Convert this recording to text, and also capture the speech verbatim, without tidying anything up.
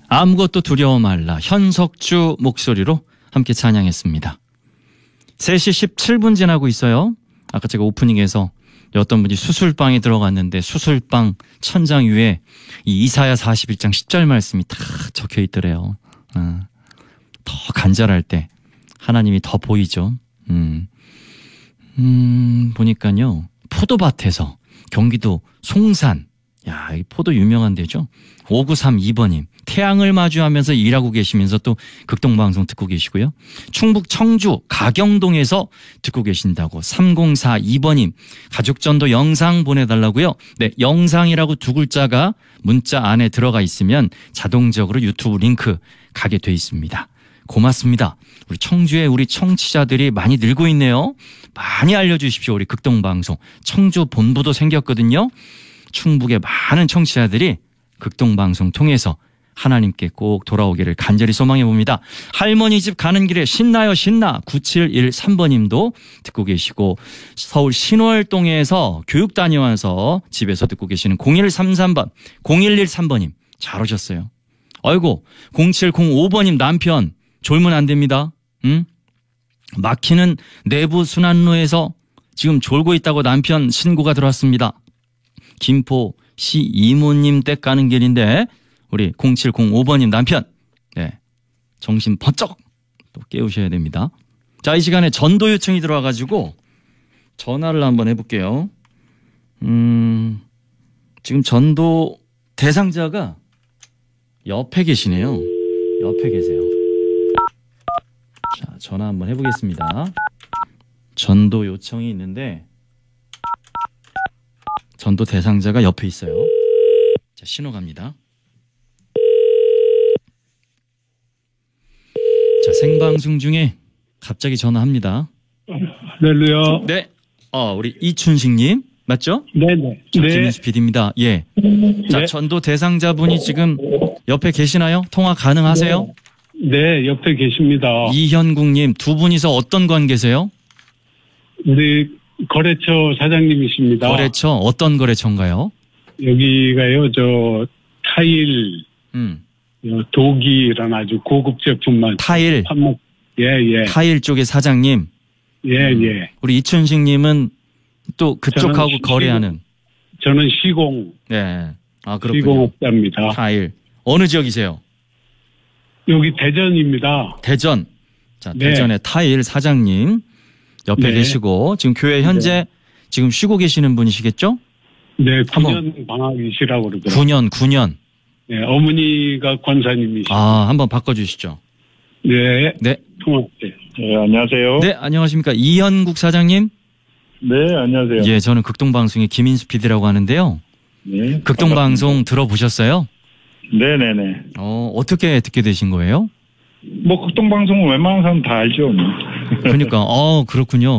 아무것도 두려워 말라. 현석주 목소리로 함께 찬양했습니다. 세 시 십칠 분 지나고 있어요. 아까 제가 오프닝에서 어떤 분이 수술방에 들어갔는데 수술방 천장 위에 이 이사야 사십일 장 십 절 말씀이 다 적혀 있더래요. 아, 더 간절할 때 하나님이 더 보이죠. 음, 음 보니까요. 포도밭에서 경기도 송산, 야, 이 포도 유명한 데죠. 오구삼이 번님 태양을 마주하면서 일하고 계시면서 또 극동방송 듣고 계시고요. 충북 청주 가경동에서 듣고 계신다고 삼공사이 번님 가족전도 영상 보내달라고요. 네, 영상이라고 두 글자가 문자 안에 들어가 있으면 자동적으로 유튜브 링크 가게 돼 있습니다. 고맙습니다. 우리 청주에 우리 청취자들이 많이 늘고 있네요. 많이 알려주십시오. 우리 극동방송 청주 본부도 생겼거든요. 충북의 많은 청취자들이 극동방송 통해서 하나님께 꼭 돌아오기를 간절히 소망해 봅니다. 할머니 집 가는 길에 신나요 신나 구칠일삼 번님도 듣고 계시고 서울 신월동에서 교육 다녀와서 집에서 듣고 계시는 공일삼삼 번 공일일삼 번님 잘 오셨어요. 아이고 공칠공오 번님 남편 졸면 안 됩니다. 응? 막히는 내부 순환로에서 지금 졸고 있다고 남편 신고가 들어왔습니다. 김포 시 이모님 댁 가는 길인데 우리 공칠공오 번님 남편 네, 정신 번쩍 또 깨우셔야 됩니다. 자, 이 시간에 전도 요청이 들어와가지고 전화를 한번 해볼게요. 음, 지금 전도 대상자가 옆에 계시네요. 옆에 계세요. 자, 전화 한번 해보겠습니다. 전도 요청이 있는데 전도 대상자가 옆에 있어요. 자, 신호 갑니다. 자, 생방송 중에 갑자기 전화합니다. 할렐루야. 네. 어, 우리 이춘식님 맞죠? 네네. 저 네. 김인수 피디입니다. 예. 자, 네. 전도 대상자분이 지금 옆에 계시나요? 통화 가능하세요? 네, 옆에 계십니다. 이현국님 두 분이서 어떤 관계세요? 우리 거래처 사장님이십니다. 거래처 어떤 거래처인가요? 여기가요, 저 타일, 음. 도기라는 아주 고급 제품만 타일. 판매. 예, 예. 타일 쪽의 사장님. 예, 예. 우리 이춘식님은 또 그쪽하고 저는 거래하는. 저는 시공. 네. 아, 그렇군요. 시공업자입니다. 타일. 어느 지역이세요? 여기 대전입니다. 대전. 자, 네. 대전의 타일 사장님 옆에 네. 계시고 지금 교회 현재 네. 지금 쉬고 계시는 분이시겠죠? 네, 한번. 구 년 방학이시라고 그러더라고요. 구 년, 구 년. 네, 어머니가 권사님이시죠. 아, 한번 바꿔주시죠. 네. 네. 통화할게요. 네, 안녕하세요. 네, 안녕하십니까. 이현국 사장님. 네, 안녕하세요. 예, 저는 극동방송의 김인수 피디라고 하는데요. 네, 극동방송 들어보셨어요? 네네네. 어, 어떻게 듣게 되신 거예요? 뭐, 극동방송은 웬만한 사람 다 알죠. 뭐. 그러니까, 어, 그렇군요.